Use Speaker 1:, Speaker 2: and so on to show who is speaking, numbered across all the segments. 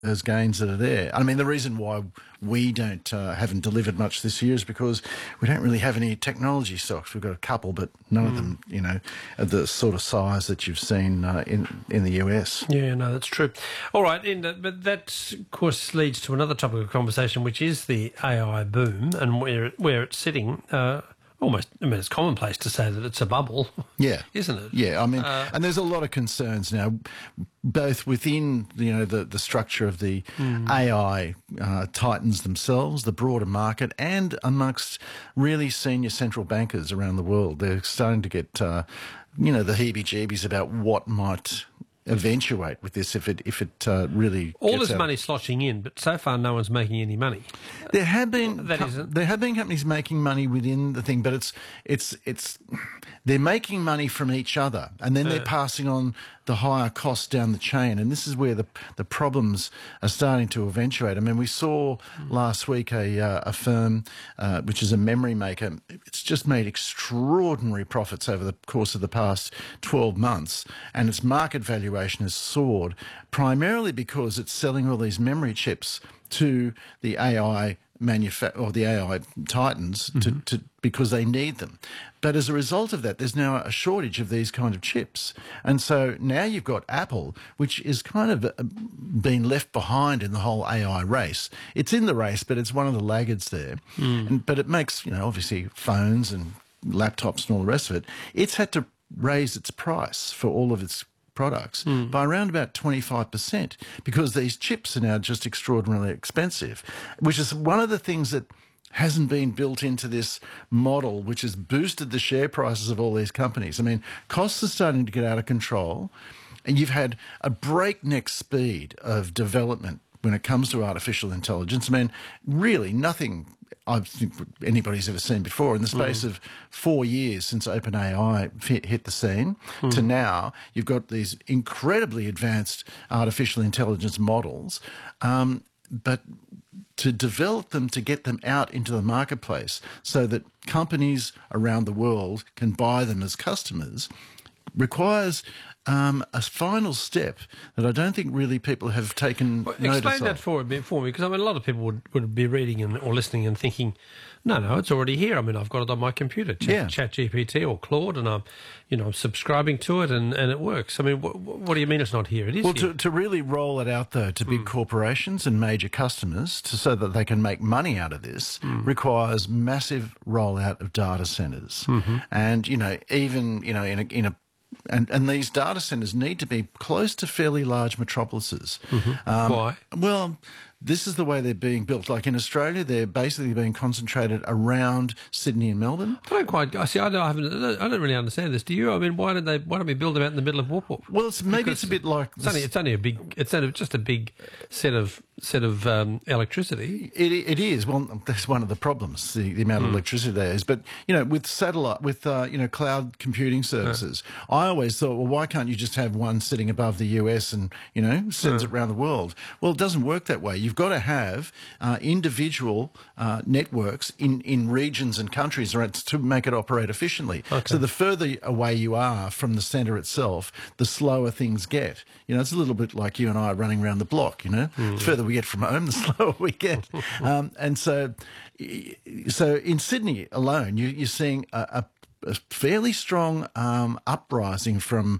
Speaker 1: those gains that are there. I mean, the reason why we haven't delivered much this year is because we don't really have any technology stocks. We've got a couple, but none of them, are the sort of size that you've seen in the US.
Speaker 2: Yeah, no, that's true. All right, but that, of course, leads to another topic of conversation, which is the AI boom and where it's sitting. Almost, it's commonplace to say that it's a bubble.
Speaker 1: Yeah,
Speaker 2: isn't it?
Speaker 1: Yeah, I mean, and there's a lot of concerns now, both within the structure of the AI titans themselves, the broader market, and amongst really senior central bankers around the world. They're starting to get the heebie-jeebies about what might eventuate with this if it really
Speaker 2: all this money sloshing in, but so far no one's making any money.
Speaker 1: There have been companies making money within the thing, but it's they're making money from each other, and then they're passing on the higher costs down the chain, and this is where the problems are starting to eventuate. I mean, we saw last week a firm which is a memory maker. It's just made extraordinary profits over the course of the past 12 months, and its market valuation has soared, primarily because it's selling all these memory chips to the AI the AI titans because they need them. But as a result of that, there's now a shortage of these kind of chips. And so now you've got Apple, which is kind of been left behind in the whole AI race. It's in the race, but it's one of the laggards there. But it makes, obviously phones and laptops and all the rest of it. It's had to raise its price for all of its products by around about 25% because these chips are now just extraordinarily expensive, which is one of the things that hasn't been built into this model, which has boosted the share prices of all these companies. I mean, costs are starting to get out of control, and you've had a breakneck speed of development when it comes to artificial intelligence. I mean, really nothing I think anybody's ever seen before. In the space of 4 years since OpenAI hit the scene to now, you've got these incredibly advanced artificial intelligence models, but to develop them, to get them out into the marketplace so that companies around the world can buy them as customers requires a final step that I don't think really people have taken notice of.
Speaker 2: Explain that for a bit for me, because I mean, a lot of people would be reading or listening and thinking, no, it's already here. I mean, I've got it on my computer, ChatGPT or Claude, and I'm subscribing to it, and it works. I mean, what do you mean it's not here? It is here.
Speaker 1: To really roll it out, though, to big corporations and major customers so that they can make money out of this requires massive rollout of data centres. And, even, in a and these data centres need to be close to fairly large metropolises.
Speaker 2: Why?
Speaker 1: Well, this is the way they're being built. Like in Australia, they're basically being concentrated around Sydney and Melbourne.
Speaker 2: I don't quite. I don't really understand this. Do you? I mean, why don't we build them out in the middle of Whoop Whoop?
Speaker 1: Well, it's a bit like
Speaker 2: it's just a big set of electricity.
Speaker 1: It is. Well, that's one of the problems, the amount of electricity there is. But with satellite, with cloud computing services, I always thought, well, why can't you just have one sitting above the US and sends it around the world? Well, it doesn't work that way. You've got to have individual networks in regions and countries to make it operate efficiently. Okay. So the further away you are from the centre itself, the slower things get. It's a little bit like you and I running around the block. The further we get from home, the slower we get. And so in Sydney alone, you're seeing a fairly strong uprising from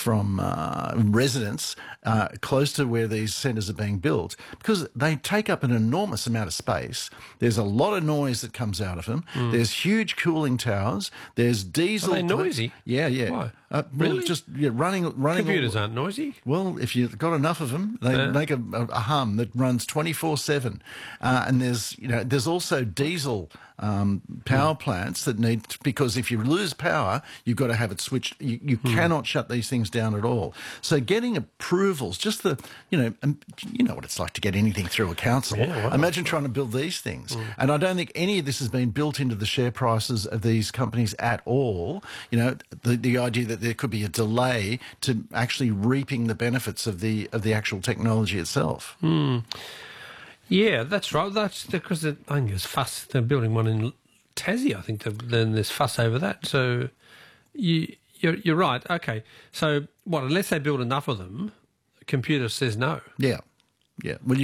Speaker 1: residents close to where these centres are being built, because they take up an enormous amount of space. There's a lot of noise that comes out of them. There's huge cooling towers. There's diesel.
Speaker 2: Are they noisy?
Speaker 1: Yeah.
Speaker 2: Why?
Speaker 1: Really? Well, just running.
Speaker 2: Computers aren't noisy.
Speaker 1: Well, if you've got enough of them, they make a hum that runs 24/7. And there's also diesel power plants that need, because if you lose power, you've got to have it switched. You cannot shut these things down at all. So getting approvals, just you know what it's like to get anything through a council.
Speaker 2: Yeah, wow.
Speaker 1: Imagine trying to build these things. And I don't think any of this has been built into the share prices of these companies at all. The idea that there could be a delay to actually reaping the benefits of the actual technology itself.
Speaker 2: Yeah, that's right. That's because I think there's fuss. They're building one in Tassie. I think then there's fuss over that. So you're right. Okay. So what? Unless they build enough of them, the computer says no.
Speaker 1: Yeah. Yeah. Well,